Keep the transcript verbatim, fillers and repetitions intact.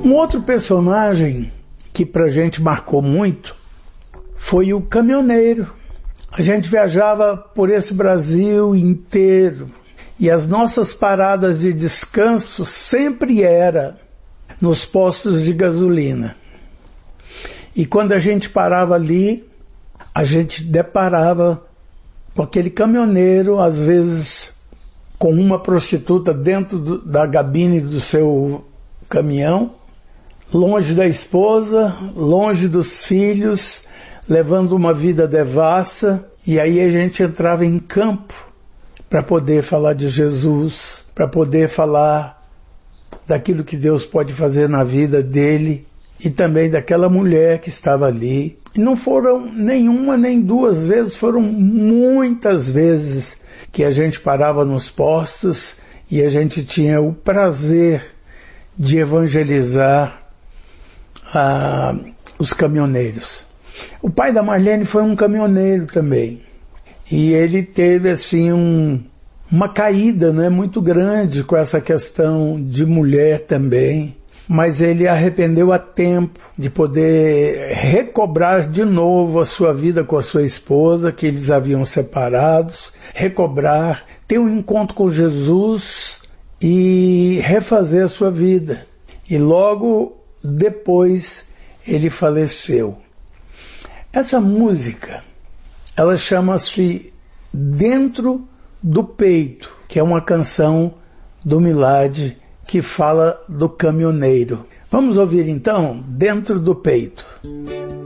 Um outro personagem que pra gente marcou muito foi o caminhoneiro. A gente viajava por esse Brasil inteiro e as nossas paradas de descanso sempre era nos postos de gasolina. E quando a gente parava ali, a gente deparava com aquele caminhoneiro, às vezes com uma prostituta dentro do, da cabine do seu caminhão, longe da esposa, longe dos filhos, levando uma vida devassa. E aí a gente entrava em campo para poder falar de Jesus, para poder falar daquilo que Deus pode fazer na vida dele e também daquela mulher que estava ali. E não foram nenhuma nem duas vezes, foram muitas vezes que a gente parava nos postos e a gente tinha o prazer de evangelizar ah, os caminhoneiros. O pai da Marlene foi um caminhoneiro também. E ele teve assim um, uma caída, né, muito grande com essa questão de mulher também. Mas ele arrependeu a tempo de poder recobrar de novo a sua vida com a sua esposa, que eles haviam separados, recobrar, ter um encontro com Jesus e refazer a sua vida. E logo depois ele faleceu. Essa música, ela chama-se Dentro do Peito, que é uma canção do Milad que fala do caminhoneiro. Vamos ouvir então Dentro do Peito.